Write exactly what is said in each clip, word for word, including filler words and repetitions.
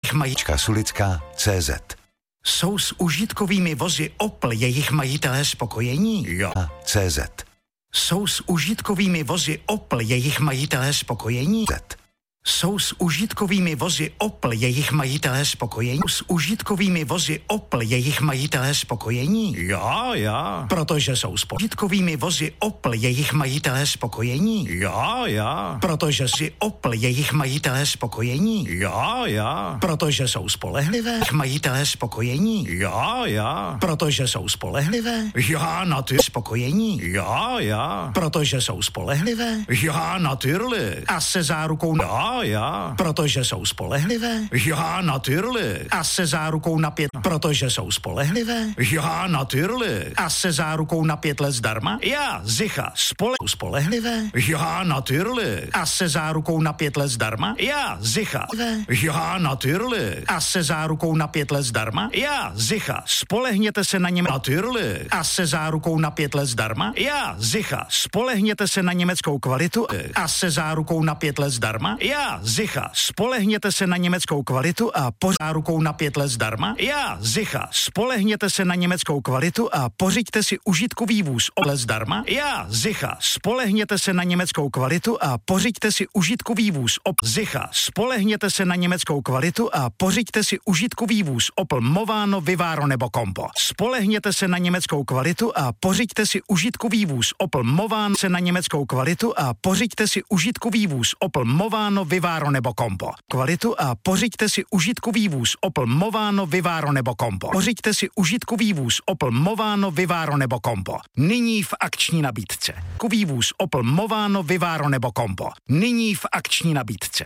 jejich majička Sulická tečka cé zet. Jsou s užitkovými vozy Opel jejich majitelé spokojení? Jo. cé zet. Jsou s užitkovými vozy Opel jejich majitelé spokojení? Z. Jsou s užitkovými vozy Opel jejich majitelé spokojení? S užitkovými vozy Opel jejich majitelé spokojení? Jo, jo. Protože jsou s užitkovými vozy Opel jejich majitelé spokojení? Jo, jo. Protože si Opel jejich majitelé spokojení? Jo, jo. Protože jsou spolehlivé majitelé spokojení? Jo, jo. Protože jsou spolehlivé? Jo, na ty spokojení? Jo, jo. Protože jsou spolehlivé? Jo, natürlich. A se zárukou na Jo, jo. Protože jsou spolehlivé? Jo, natürlich. A se zárukou na pět... Protože jsou spolehlivé? Jo, natürlich. A se zárukou na pět let zdarma? Já, zicha. Spole... Spolehlivé? Jo, natürlich. A se zárukou na pět let zdarma? Já, zicha. Jo, natürlich. A se zárukou na pět let zdarma? Já, zicha. Spolehněte se na něm... Natürlich. A se zárukou na pět let zdarma? Já, zicha. Spolehněte se na německou kvalitu a se zárukou na pět let zdarma? Já, zicha. Spolehněte se na německou kvalitu a po zárukou na pět let zdarma? Já, zicha. Spolehněte se na německou kvalitu a pořiďte si užitkový vůz o let zdarma? Já, zicha. Spolehněte se na německou kvalitu a pořiďte si užitkový vůz Opel. Zicha. Spolehněte se na německou kvalitu a pořiďte si užitkový vůz Opel Movano, Vivaro nebo Combo. Spolehněte se na německou kvalitu a pořiďte si užitkový vůz Opel Movano se na německou kvalitu a pořiďte si užitkový vůz Opel Movano, Vivaro nebo Combo. Kvalitu a pořiďte si užitkový vůz Opel Movano, Vivaro nebo Combo. Pořiďte si užitkový vůz Opel Movano, Vivaro nebo Combo. Nyní v akční nabídce. Kový vůz Opel Movano, Vivaro nebo Combo. Nyní v akční nabídce.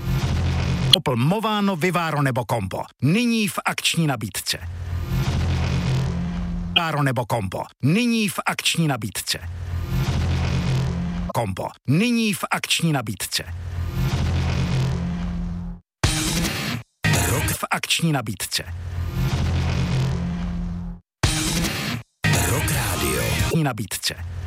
Opel Movano, Vivaro nebo Combo. Nyní v akční nabídce. Vivaro nebo Combo. Nyní v akční nabídce. Combo. Nyní v akční nabídce. Rok v akční nabídce. Rock Radio. Nabídce.